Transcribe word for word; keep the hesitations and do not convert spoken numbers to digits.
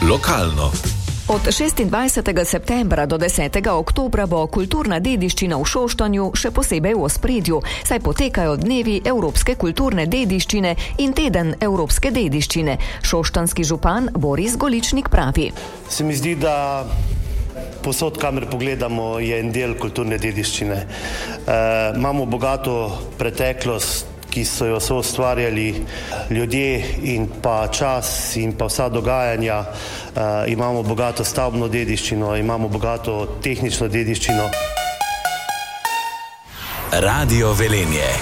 Lokalno. Od šestindvajsetega septembra do desetega oktobra bo kulturna dediščina v Šoštanju še posebej v ospredju, saj potekajo dnevi evropske kulturne dediščine in teden evropske dediščine. Šoštanski župan Boris Goličnik pravi. Se mi zdi, da posod, kamer pogledamo, je en del kulturne dediščine. E, imamo bogato preteklost, ki so jo so ustvarjali ljudje in pa čas in pa vsa dogajanja. E, imamo bogato stavbno dediščino, imamo bogato tehnično dediščino. Radio Velenje.